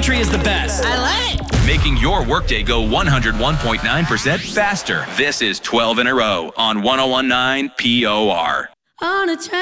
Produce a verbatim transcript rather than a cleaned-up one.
country is the best. I love it. Making your workday go one hundred one point nine percent faster. This is twelve in a row on one oh one point nine P O R. On a train.